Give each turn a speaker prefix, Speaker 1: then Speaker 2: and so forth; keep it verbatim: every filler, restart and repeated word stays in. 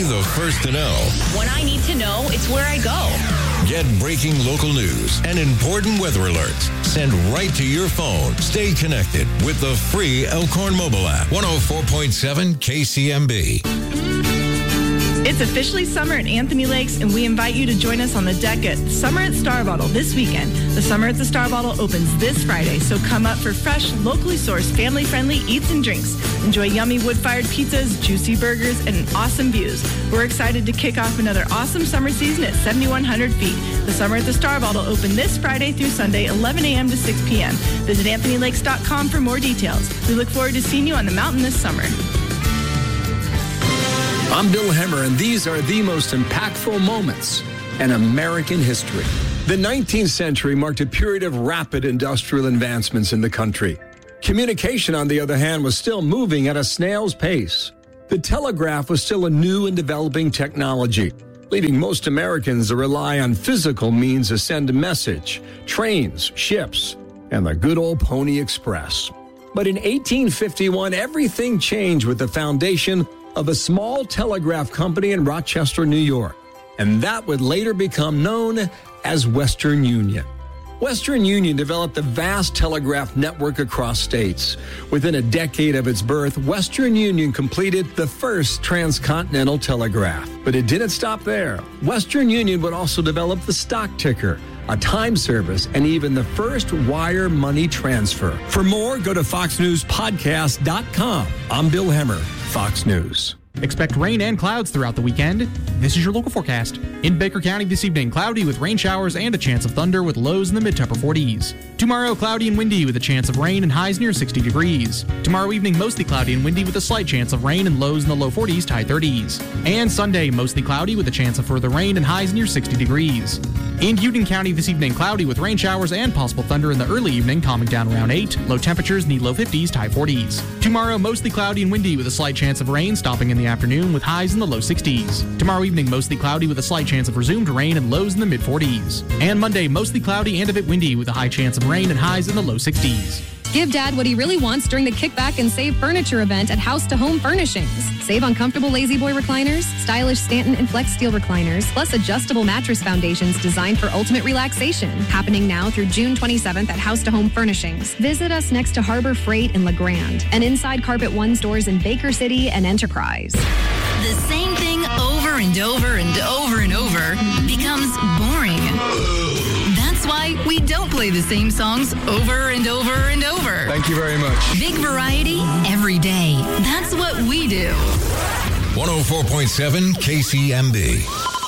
Speaker 1: the first to know.
Speaker 2: When I need to know, it's where I go.
Speaker 1: Get breaking local news and important weather alerts sent right to your phone. Stay connected with the free Elkhorn mobile app. one oh four point seven K C M B.
Speaker 3: It's officially summer at Anthony Lakes, and we invite you to join us on the deck at Summer at Star Bottle this weekend. The Summer at the Star Bottle opens this Friday, so come up for fresh, locally sourced, family-friendly eats and drinks. Enjoy yummy wood-fired pizzas, juicy burgers, and awesome views. We're excited to kick off another awesome summer season at seventy-one hundred feet. The Summer at the Star Bottle open this Friday through Sunday, eleven a.m. to six p.m. Visit anthony lakes dot com for more details. We look forward to seeing you on the mountain this summer.
Speaker 4: I'm Bill Hemmer, and these are the most impactful moments in American history. The nineteenth century marked a period of rapid industrial advancements in the country. Communication, on the other hand, was still moving at a snail's pace. The telegraph was still a new and developing technology, leading most Americans to rely on physical means to send a message, trains, ships, and the good old Pony Express. But in eighteen fifty-one, everything changed with the foundation of a small telegraph company in Rochester, New York, and that would later become known as Western Union. Western Union developed a vast telegraph network across states. Within a decade of its birth, Western Union completed the first transcontinental telegraph. But it didn't stop there. Western Union would also develop the stock ticker, a time service, and even the first wire money transfer. For more, go to fox news podcast dot com. I'm Bill Hemmer, Fox News.
Speaker 5: Expect rain and clouds throughout the weekend. This is your local forecast. In Baker County this evening, cloudy with rain showers and a chance of thunder with lows in the mid to upper forties. Tomorrow, cloudy and windy with a chance of rain and highs near sixty degrees. Tomorrow evening, mostly cloudy and windy with a slight chance of rain and lows in the low forties to high thirties. And Sunday, mostly cloudy with a chance of further rain and highs near sixty degrees. In Union County this evening, cloudy with rain showers and possible thunder in the early evening, calming down around eight. Low temperatures in the low fifties to high forties. Tomorrow, mostly cloudy and windy with a slight chance of rain, stopping in the afternoon with highs in the low sixties. Tomorrow evening, mostly cloudy with a slight chance of resumed rain and lows in the mid forties. And Monday, mostly cloudy and a bit windy with a high chance of rain and highs in the low sixties.
Speaker 6: Give Dad what he really wants during the Kickback and Save Furniture event at House to Home Furnishings. Save on comfortable Lazy Boy recliners, stylish Stanton and Flex Steel recliners, plus adjustable mattress foundations designed for ultimate relaxation. Happening now through June twenty-seventh at House to Home Furnishings. Visit us next to Harbor Freight in La Grande and inside Carpet One stores in Baker City and Enterprise.
Speaker 2: The same thing over and over and over and over becomes boring. That's why we don't play the same songs over and over and over.
Speaker 4: Thank you very much.
Speaker 2: Big variety every day. That's what we do.
Speaker 1: one oh four point seven K C M B.